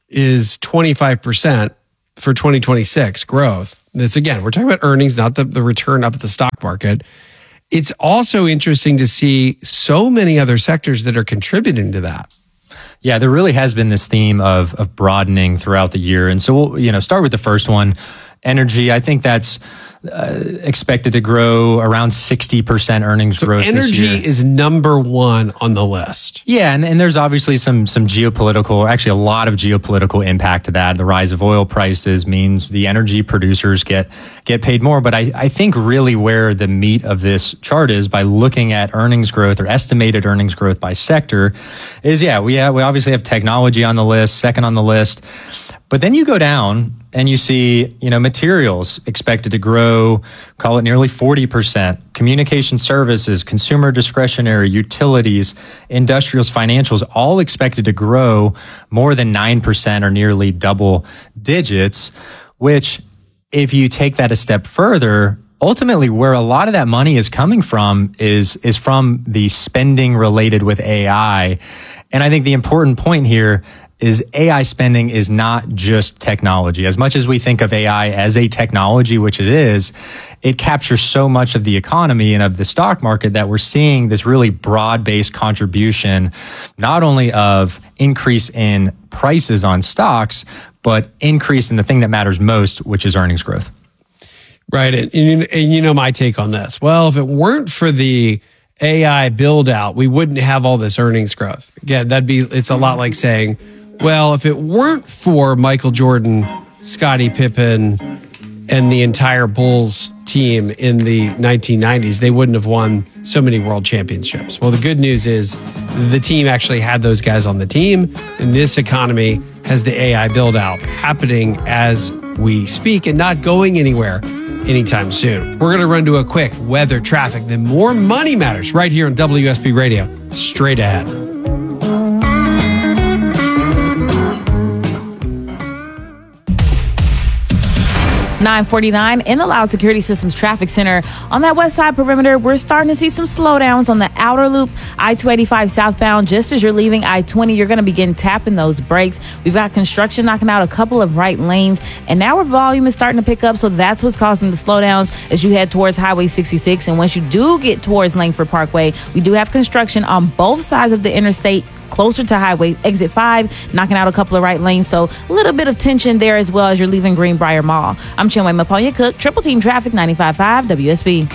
Speaker 1: is twenty-five percent for twenty twenty-six growth. This again, we're talking about earnings, not the, the return up at the stock market. It's also interesting to see so many other sectors that are contributing to that.
Speaker 2: Yeah, there really has been this theme of of broadening throughout the year. And so we'll, you know, start with the first one, energy. I think that's uh, expected to grow around sixty percent earnings
Speaker 1: so
Speaker 2: growth
Speaker 1: energy
Speaker 2: this year.
Speaker 1: is number one on the list.
Speaker 2: Yeah, and, and there's obviously some some geopolitical, actually a lot of geopolitical impact to that. The rise of oil prices means the energy producers get get paid more. But I, I think really where the meat of this chart is by looking at earnings growth or estimated earnings growth by sector is, yeah, we have, we obviously have technology on the list, second on the list. But then you go down and you see, you know, materials expected to grow, call it nearly forty percent. Communication services, consumer discretionary, utilities, industrials, financials, all expected to grow more than nine percent or nearly double digits, which if you take that a step further, ultimately where a lot of that money is coming from is, is from the spending related with A I. And I think the important point here is A I spending is not just technology. As much as we think of A I as a technology, which it is, it captures so much of the economy and of the stock market that we're seeing this really broad-based contribution, not only of increase in prices on stocks, but increase in the thing that matters most, which is earnings growth.
Speaker 1: Right. And, and, and you know my take on this. Well, if it weren't for the A I build out, we wouldn't have all this earnings growth. Again, that'd be, it's a lot like saying, well, if it weren't for Michael Jordan, Scottie Pippen, and the entire Bulls team in the nineteen nineties, they wouldn't have won so many world championships. Well, the good news is the team actually had those guys on the team, and this economy has the A I build out happening as we speak and not going anywhere anytime soon. We're going to run to a quick weather, traffic, then more Money Matters right here on W S B Radio. Straight ahead.
Speaker 3: nine forty-nine in the Loud Security Systems Traffic Center. On that west side perimeter, we're starting to see some slowdowns on the outer loop, I two eighty-five southbound. Just as you're leaving I twenty, you're going to begin tapping those brakes. We've got construction knocking out a couple of right lanes, and now our volume is starting to pick up, so that's what's causing the slowdowns as you head towards Highway sixty-six. And once you do get towards Langford Parkway, we do have construction on both sides of the interstate, closer to Highway Exit five, knocking out a couple of right lanes. So a little bit of tension there as well as you're leaving Greenbrier Mall. I'm Chinwe Maponya Cook, Triple Team Traffic, ninety-five point five W S B.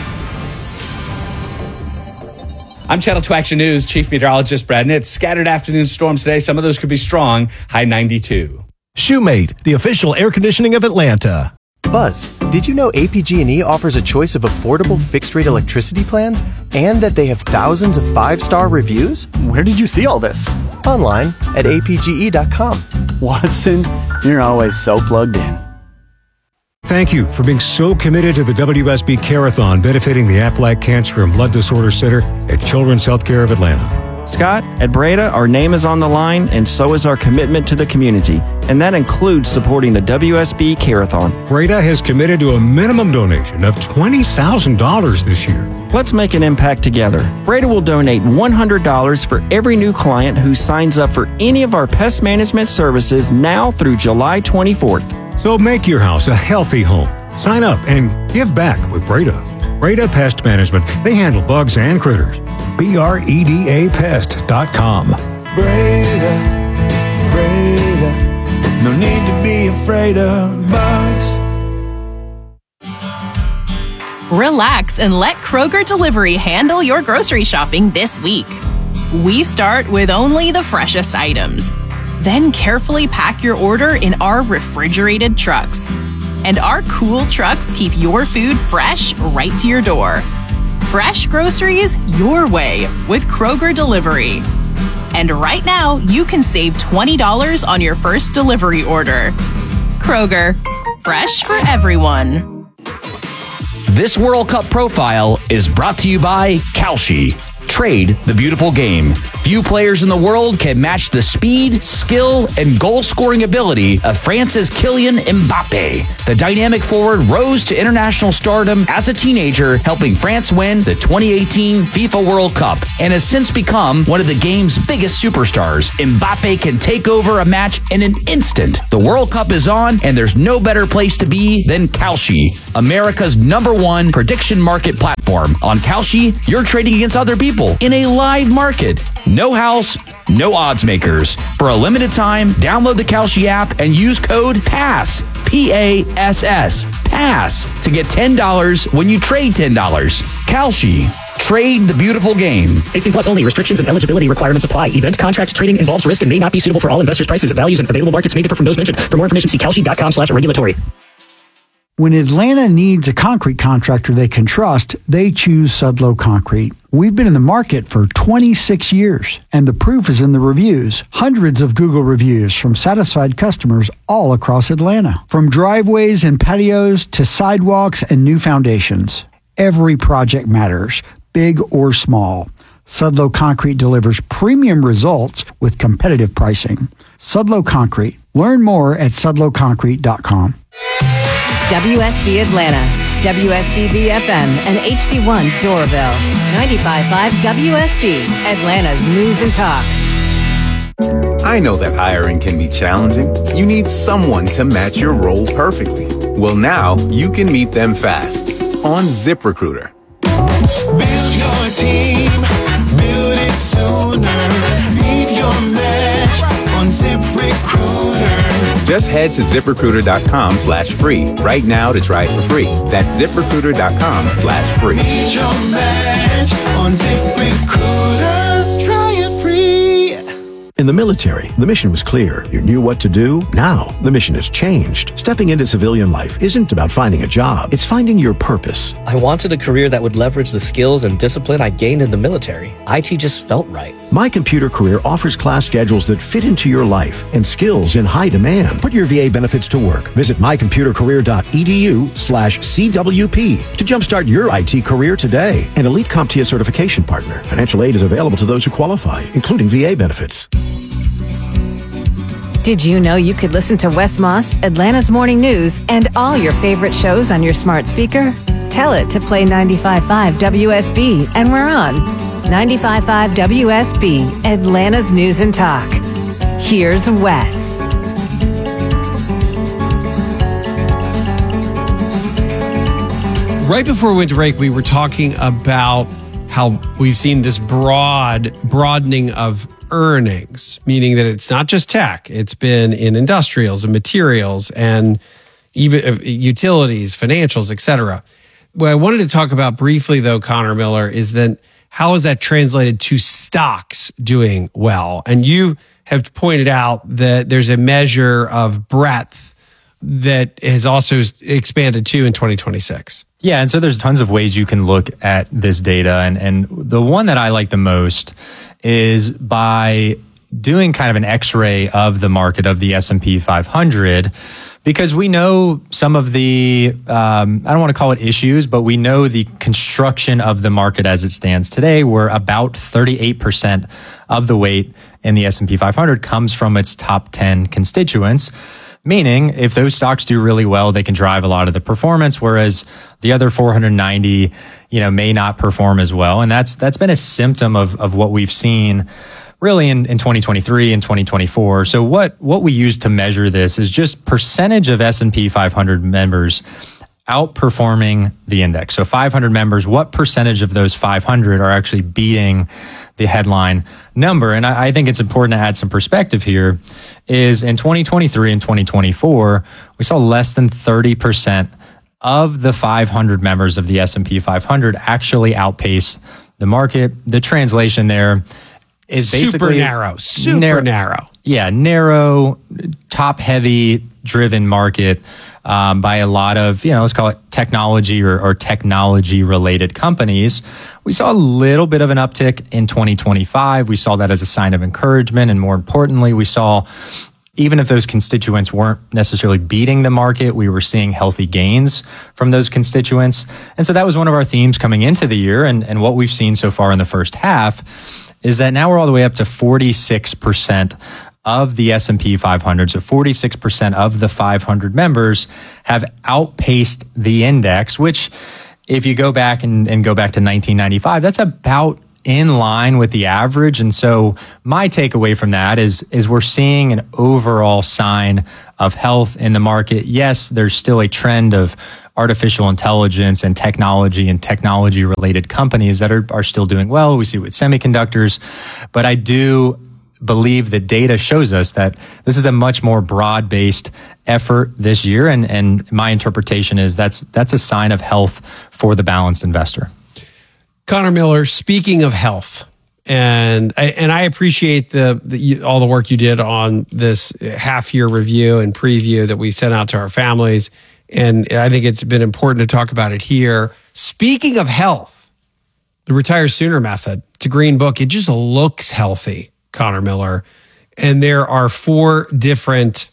Speaker 4: I'm Channel two Action News Chief Meteorologist Brad Nitz. Scattered afternoon storms today. Some of those could be strong. High ninety-two.
Speaker 5: Shoemate, the official air conditioning of Atlanta.
Speaker 6: Buzz, did you know A P G and E offers a choice of affordable fixed-rate electricity plans and that they have thousands of five-star reviews?
Speaker 7: Where did you see all this?
Speaker 6: Online at A P G E dot com.
Speaker 7: Watson, you're always so plugged in.
Speaker 18: Thank you for being so committed to the W S B Care-a-thon benefiting the Aflac Cancer and Blood Disorder Center at Children's Healthcare of Atlanta.
Speaker 20: Scott, at Breda, our name is on the line, and so is our commitment to the community. And that includes supporting the W S B Care-a-thon.
Speaker 18: Breda has committed to a minimum donation of twenty thousand dollars this year.
Speaker 20: Let's make an impact together. Breda will donate one hundred dollars for every new client who signs up for any of our pest management services now through July twenty-fourth.
Speaker 18: So make your house a healthy home. Sign up and give back with Breda. Breda Pest Management. They handle bugs and critters. B R E D A pest dot com.
Speaker 14: Breda, Breda, no need to be afraid of bugs.
Speaker 9: Relax and let Kroger Delivery handle your grocery shopping this week. We start with only the freshest items. Then carefully pack your order in our refrigerated trucks. And our cool trucks keep your food fresh right to your door. Fresh groceries your way with Kroger Delivery. And right now, you can save twenty dollars on your first delivery order. Kroger, fresh for everyone.
Speaker 25: This World Cup profile is brought to you by Kalshi.
Speaker 10: Trade the beautiful game. Few players in the world can match the speed, skill, and goal-scoring ability of France's Kylian Mbappe. The dynamic forward rose to international stardom as a teenager, helping France win the twenty eighteen FIFA World Cup, and has since become one of the game's biggest superstars. Mbappe can take over a match in an instant. The World Cup is on, and there's no better place to be than Kalshi, America's number one prediction market platform. On Kalshi, you're trading against other people in a live market. No house, no odds makers. For a limited time, download the Kalshi app and use code PASS, P A S S, PASS, to get ten dollars when you trade ten dollars. Kalshi. Trade the beautiful game.
Speaker 11: eighteen plus only. Restrictions and eligibility requirements apply. Event contract trading involves risk and may not be suitable for all investors. Prices, values, and available markets may differ from those mentioned. For more information, see kalshi.com slash regulatory.
Speaker 12: When Atlanta needs a concrete contractor they can trust, they choose Sudlow Concrete. We've been in the market for twenty-six years, and the proof is in the reviews. Hundreds of Google reviews from satisfied customers all across Atlanta. From driveways and patios to sidewalks and new foundations. Every project matters, big or small. Sudlow Concrete delivers premium results with competitive pricing. Sudlow Concrete. Learn more at sudlow concrete dot com.
Speaker 13: W S B Atlanta, W S B B F M, and H D one Doraville. ninety-five point five W S B, Atlanta's News and Talk.
Speaker 25: I know that hiring can be challenging. You need someone to match your role perfectly. Well, now you can meet them fast on ZipRecruiter.
Speaker 14: Build your team, build it sooner. Meet your match on ZipRecruiter.
Speaker 25: Just head to ZipRecruiter.com slash free right now to try it for free. That's ZipRecruiter.com slash free.
Speaker 14: Meet your match on ZipRecruiter. Try it free.
Speaker 26: In the military, the mission was clear. You knew what to do. Now, the mission has changed. Stepping into civilian life isn't about finding a job. It's finding your purpose.
Speaker 27: I wanted a career that would leverage the skills and discipline I gained in the military. I T just felt right.
Speaker 26: My Computer Career offers class schedules that fit into your life and skills in high demand. Put your V A benefits to work. Visit mycomputercareer.edu slash CWP to jumpstart your I T career today. An elite CompTIA certification partner. Financial aid is available to those who qualify, including V A benefits.
Speaker 13: Did you know you could listen to Wes Moss, Atlanta's Morning News, and all your favorite shows on your smart speaker? Tell it to play ninety-five point five W S B, and we're on. ninety-five point five W S B, Atlanta's News and Talk. Here's Wes.
Speaker 1: Right before we went to break, we were talking about how we've seen this broad broadening of earnings, meaning that it's not just tech. It's been in industrials and materials and even utilities, financials, et cetera. What I wanted to talk about briefly, though, Connor Miller, is that how is that translated to stocks doing well? And you have pointed out that there's a measure of breadth that has also expanded too in twenty twenty-six.
Speaker 2: Yeah, and so there's tons of ways you can look at this data. And, and the one that I like the most is by doing kind of an x-ray of the market of the S and P five hundred, because we know some of the, um, I don't want to call it issues, but we know the construction of the market as it stands today, where about thirty-eight percent of the weight in the S and P five hundred comes from its top ten constituents. Meaning, if those stocks do really well, they can drive a lot of the performance, whereas the other four hundred ninety, you know, may not perform as well. And that's that's been a symptom of of what we've seen really in, in twenty twenty-three and twenty twenty-four. So what what we use to measure this is just percentage of S and P five hundred members outperforming the index. So five hundred members, what percentage of those five hundred are actually beating the headline number? And I, I think it's important to add some perspective here, is in twenty twenty-three and twenty twenty-four, we saw less than thirty percent of the five hundred members of the S and P five hundred actually outpace the market. The translation there is
Speaker 1: super
Speaker 2: basically
Speaker 1: narrow, super narrow. narrow.
Speaker 2: Yeah, narrow, top heavy driven market um, by a lot of, you know, let's call it technology or, or technology related companies. We saw a little bit of an uptick in twenty twenty-five. We saw that as a sign of encouragement. And more importantly, we saw even if those constituents weren't necessarily beating the market, we were seeing healthy gains from those constituents. And so that was one of our themes coming into the year. And, and what we've seen so far in the first half is that now we're all the way up to forty-six percent of the S and P five hundred. So forty-six percent of the five hundred members have outpaced the index, which if you go back and, and go back to nineteen ninety-five, that's about in line with the average. And so my takeaway from that is, is we're seeing an overall sign of health in the market. Yes, there's still a trend of artificial intelligence and technology and technology related companies that are, are still doing well. We see it with semiconductors, but I do believe the data shows us that this is a much more broad-based effort this year. And, and my interpretation is that's, that's a sign of health for the balanced investor.
Speaker 1: Connor Miller, speaking of health, and I, and I appreciate the, the all the work you did on this half year review and preview that we sent out to our families. And I think it's been important to talk about it here. Speaking of health, the Retire Sooner method, it's a green book. It just looks healthy, Connor Miller. And there are four different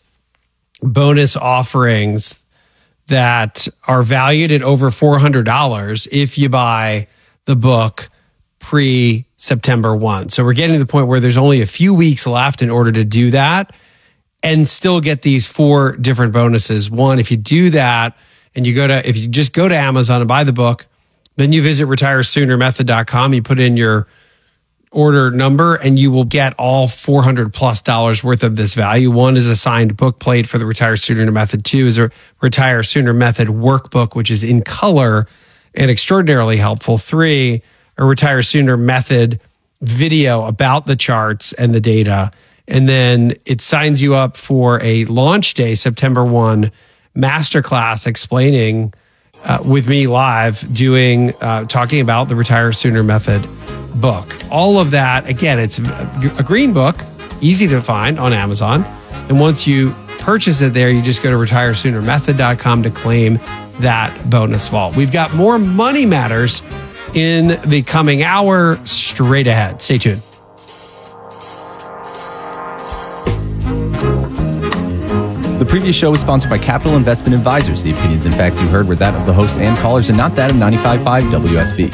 Speaker 1: bonus offerings that are valued at over four hundred dollars if you buy the book pre-September first. So we're getting to the point where there's only a few weeks left in order to do that and still get these four different bonuses. One, if you do that and you go to, if you just go to Amazon and buy the book, then you visit retire sooner method dot com, you put in your order number and you will get all four hundred plus dollars worth of this value. One is a signed book plate for the Retire Sooner Method. Two is a Retire Sooner Method workbook, which is in color and extraordinarily helpful. Three, a Retire Sooner Method video about the charts and the data. And then it signs you up for a launch day, September first, masterclass explaining uh, with me live, doing, uh, talking about the Retire Sooner Method book. All of that, again, it's a green book, easy to find on Amazon. And once you purchase it there, you just go to retire sooner method dot com to claim that bonus vault. We've got more Money Matters in the coming hour straight ahead. Stay tuned.
Speaker 23: The previous show was sponsored by Capital Investment Advisors. The opinions and facts you heard were that of the hosts and callers and not that of ninety-five point five W S B.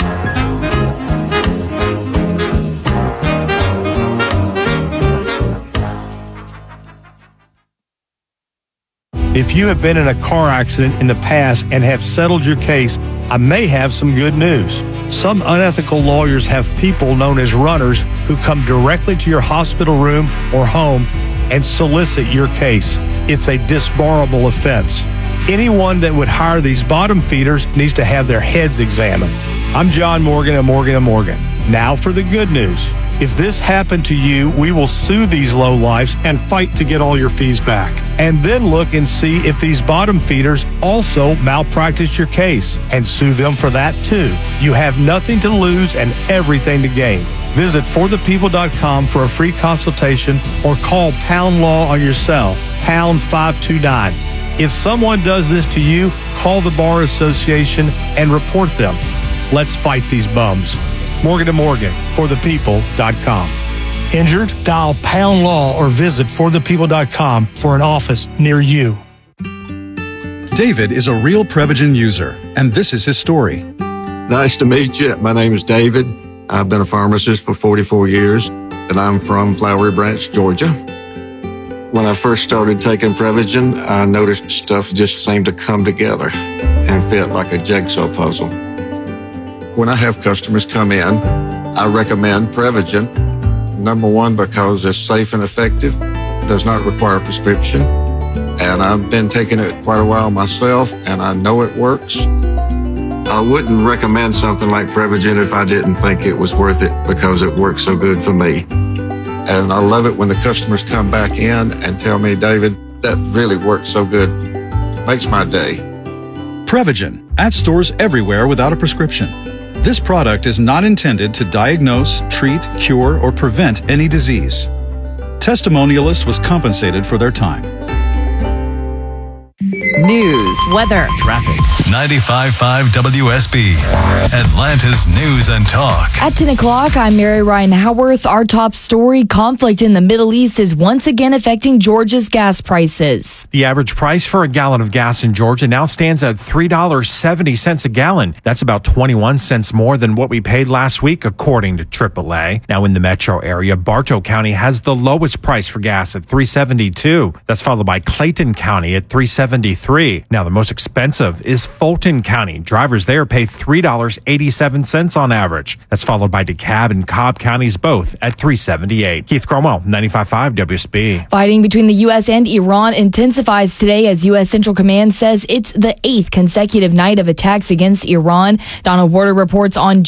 Speaker 8: If you have been in a car accident in the past and have settled your case, I may have some good news. Some unethical lawyers have people known as runners who come directly to your hospital room or home and solicit your case. It's a disbarable offense. Anyone that would hire these bottom feeders needs to have their heads examined. I'm John Morgan of Morgan and Morgan. Now for the good news. If this happened to you, we will sue these lowlifes and fight to get all your fees back. And then look and see if these bottom feeders also malpractice your case and sue them for that too. You have nothing to lose and everything to gain. Visit for the people dot com for a free consultation or call Pound Law on your cell, pound five two nine. If someone does this to you, call the Bar Association and report them. Let's fight these bums. Morgan and Morgan, for the people dot com. Injured? Dial Pound Law or visit for the people dot com for an office near you.
Speaker 15: David is a real Prevagen user, and this is his story.
Speaker 16: Nice to meet you. My name is David. I've been a pharmacist for forty-four years, and I'm from Flowery Branch, Georgia. When I first started taking Prevagen, I noticed stuff just seemed to come together and fit like a jigsaw puzzle. When I have customers come in, I recommend Prevagen. Number one, because it's safe and effective, does not require a prescription, and I've been taking it quite a while myself, and I know it works. I wouldn't recommend something like Prevagen if I didn't think it was worth it because it works so good for me. And I love it when the customers come back in and tell me, David, that really worked so good. Makes my day.
Speaker 15: Prevagen, at stores everywhere without a prescription. This product is not intended to diagnose, treat, cure, or prevent any disease. Testimonialist was compensated for their time.
Speaker 13: news, weather,
Speaker 3: traffic. ninety-five point five W S B, Atlanta's news and talk.
Speaker 4: At ten o'clock, I'm Mary Ryan Howarth. Our top story, conflict in the Middle East is once again affecting Georgia's gas prices.
Speaker 17: The average price for a gallon of gas in Georgia now stands at three dollars and seventy cents a gallon. That's about twenty-one cents more than what we paid last week, according to triple A. Now in the metro area, Bartow County has the lowest price for gas at three dollars and seventy-two cents. That's followed by Clayton County at three dollars and seventy-three cents. Now the most expensive is Fulton County. Drivers there pay three dollars and eighty-seven cents on average. That's followed by DeKalb and Cobb counties, both at three dollars and seventy-eight cents. Keith Cromwell, ninety-five point five W S B.
Speaker 4: Fighting between the U S and Iran intensifies today as U S Central Command says it's the eighth consecutive night of attacks against Iran. Donald Warder reports on